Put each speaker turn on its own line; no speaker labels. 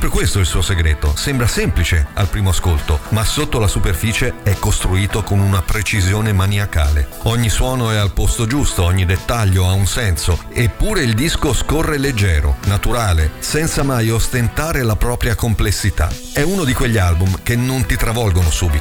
proprio questo il suo segreto. Sembra semplice al primo ascolto, ma sotto la superficie è costruito con una precisione maniacale. Ogni suono è al posto giusto, ogni dettaglio ha un senso, eppure il disco scorre leggero, naturale, senza mai ostentare la propria complessità. È uno di quegli album che non ti travolgono subito,